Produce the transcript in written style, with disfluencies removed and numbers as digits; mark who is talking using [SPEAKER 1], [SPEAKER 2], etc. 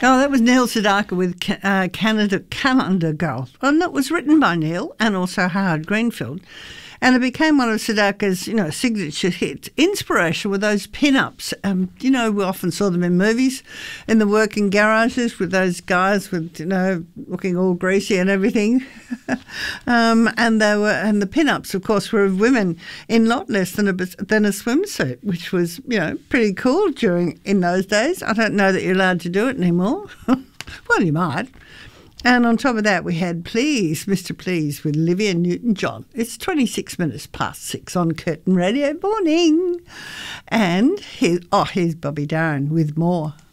[SPEAKER 1] Oh, that was Neil Sedaka with Canada Girl. And it was written by Neil and also Howard Greenfield. And it became one of Sedaka's, signature hits. Inspiration were those pin-ups. We often saw them in movies, in the working garages with those guys with, looking all greasy and everything. And the pin-ups, of course, were of women in lot less than a swimsuit, which was, pretty cool in those days. I don't know that you're allowed to do it anymore. Well, you might. And on top of that, we had Please, Mr. Please with Olivia Newton-John. It's 26 minutes past 6 on Curtin Radio Morning. And here's Bobby Darin with More.